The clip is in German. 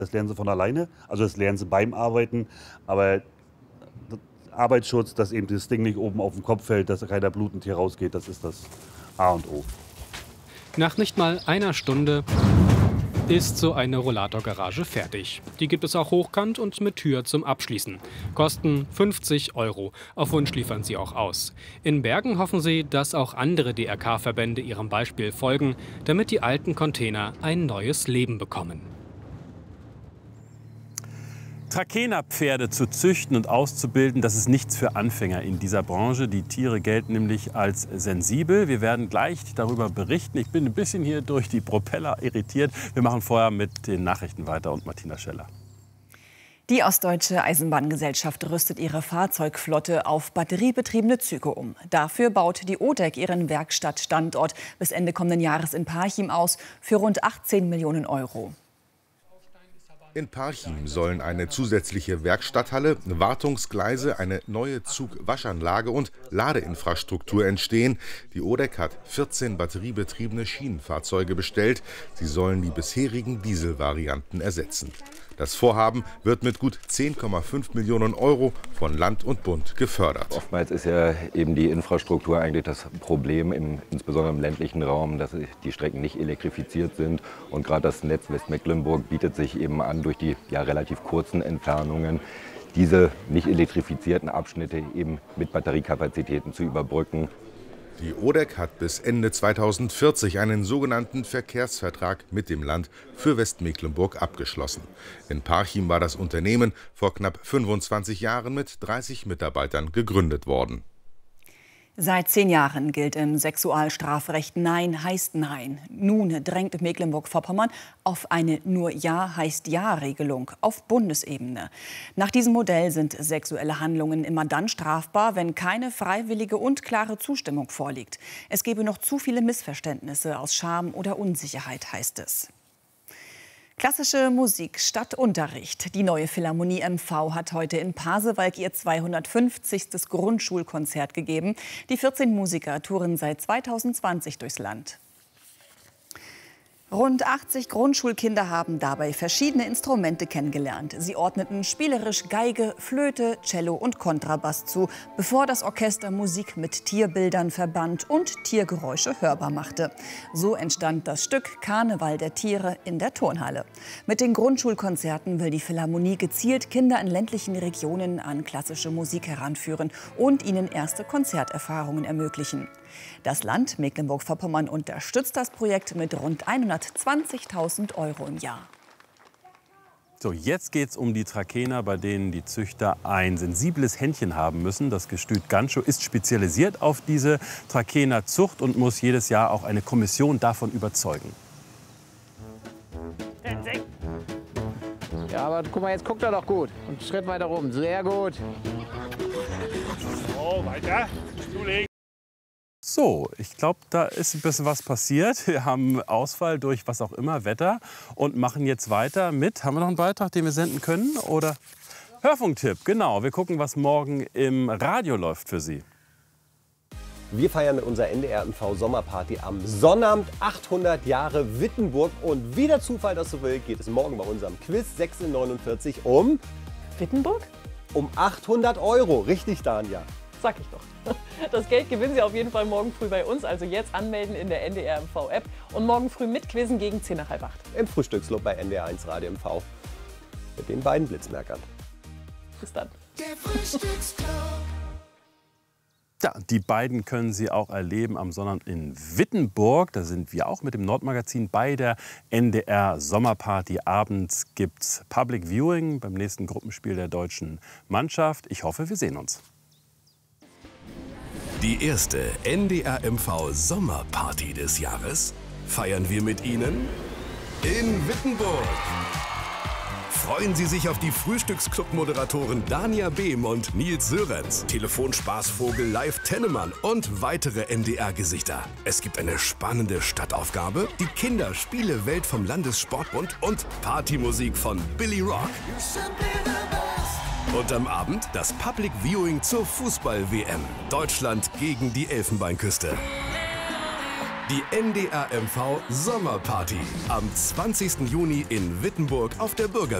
Das lernen sie von alleine, also das lernen sie beim Arbeiten, aber Arbeitsschutz, dass eben das Ding nicht oben auf den Kopf fällt, dass keiner blutend hier rausgeht, das ist das A und O. Nach nicht mal einer Stunde ist so eine Rollatorgarage fertig. Die gibt es auch hochkant und mit Tür zum Abschließen. Kosten 50 €. Auf Wunsch liefern sie auch aus. In Bergen hoffen sie, dass auch andere DRK-Verbände ihrem Beispiel folgen, damit die alten Container ein neues Leben bekommen. Trakehnerpferde zu züchten und auszubilden, das ist nichts für Anfänger in dieser Branche. Die Tiere gelten nämlich als sensibel. Wir werden gleich darüber berichten. Ich bin ein bisschen hier durch die Propeller irritiert. Wir machen vorher mit den Nachrichten weiter und Martina Scheller. Die Ostdeutsche Eisenbahngesellschaft rüstet ihre Fahrzeugflotte auf batteriebetriebene Züge um. Dafür baut die ODEC ihren Werkstattstandort bis Ende kommenden Jahres in Parchim aus für rund 18 Millionen €. In Parchim sollen eine zusätzliche Werkstatthalle, Wartungsgleise, eine neue Zugwaschanlage und Ladeinfrastruktur entstehen. Die ODEC hat 14 batteriebetriebene Schienenfahrzeuge bestellt. Sie sollen die bisherigen Dieselvarianten ersetzen. Das Vorhaben wird mit gut 10,5 Millionen € von Land und Bund gefördert. Oftmals ist ja eben die Infrastruktur eigentlich das Problem, insbesondere im ländlichen Raum, dass die Strecken nicht elektrifiziert sind. Und gerade das Netz Westmecklenburg bietet sich eben an, durch die relativ kurzen Entfernungen diese nicht elektrifizierten Abschnitte eben mit Batteriekapazitäten zu überbrücken. Die ODEC hat bis Ende 2040 einen sogenannten Verkehrsvertrag mit dem Land für Westmecklenburg abgeschlossen. In Parchim war das Unternehmen vor knapp 25 Jahren mit 30 Mitarbeitern gegründet worden. Seit 10 Jahren gilt im Sexualstrafrecht Nein heißt Nein. Nun drängt Mecklenburg-Vorpommern auf eine Nur Ja heißt Ja-Regelung auf Bundesebene. Nach diesem Modell sind sexuelle Handlungen immer dann strafbar, wenn keine freiwillige und klare Zustimmung vorliegt. Es gebe noch zu viele Missverständnisse aus Scham oder Unsicherheit, heißt es. Klassische Musik statt Unterricht. Die neue Philharmonie MV hat heute in Pasewalk ihr 250. Grundschulkonzert gegeben. Die 14 Musiker touren seit 2020 durchs Land. Rund 80 Grundschulkinder haben dabei verschiedene Instrumente kennengelernt. Sie ordneten spielerisch Geige, Flöte, Cello und Kontrabass zu, bevor das Orchester Musik mit Tierbildern verband und Tiergeräusche hörbar machte. So entstand das Stück Karneval der Tiere in der Turnhalle. Mit den Grundschulkonzerten will die Philharmonie gezielt Kinder in ländlichen Regionen an klassische Musik heranführen und ihnen erste Konzerterfahrungen ermöglichen. Das Land Mecklenburg-Vorpommern unterstützt das Projekt mit rund 120.000 € im Jahr. So, jetzt geht es um die Trakehner, bei denen die Züchter ein sensibles Händchen haben müssen. Das Gestüt Ganschow ist spezialisiert auf diese Trakehnerzucht und muss jedes Jahr auch eine Kommission davon überzeugen. Ja, aber guck mal, jetzt guckt er doch gut. Und einen Schritt weiter rum. Sehr gut. So, weiter. Zulegen. So, ich glaube, da ist ein bisschen was passiert. Wir haben Ausfall durch was auch immer, Wetter, und machen jetzt weiter mit. Haben wir noch einen Beitrag, den wir senden können? Oder Hörfunktipp, genau. Wir gucken, was morgen im Radio läuft für Sie. Wir feiern mit unserer NDR-MV-Sommerparty am Sonnabend 800 Jahre Wittenburg. Und wie der Zufall das so will, geht es morgen bei unserem Quiz 649 um Wittenburg? Um 800 €. Richtig, Danja? Sag ich doch. Das Geld gewinnen Sie auf jeden Fall morgen früh bei uns. Also jetzt anmelden in der NDR-MV-App und morgen früh mitquizzen gegen 10 nach halb 8. Im Frühstücksclub bei NDR1 Radio MV. Mit den beiden Blitzmerkern. Bis dann. Der Frühstücksclub. Ja, die beiden können Sie auch erleben am Sonnabend in Wittenburg. Da sind wir auch mit dem Nordmagazin bei der NDR-Sommerparty. Abends gibt es Public Viewing beim nächsten Gruppenspiel der deutschen Mannschaft. Ich hoffe, wir sehen uns. Die erste NDR-MV-Sommerparty des Jahres feiern wir mit Ihnen in Wittenburg. Freuen Sie sich auf die Frühstücksclub-Moderatoren Dania Behm und Nils Sörenz, Telefonspaßvogel Live Tennemann und weitere NDR-Gesichter. Es gibt eine spannende Stadtaufgabe, die Kinderspiele-Welt vom Landessportbund und Partymusik von Billy Rock. Und am Abend das Public Viewing zur Fußball-WM. Deutschland gegen die Elfenbeinküste. Die NDR MV Sommerparty am 20. Juni in Wittenburg auf der Bürgerwiese.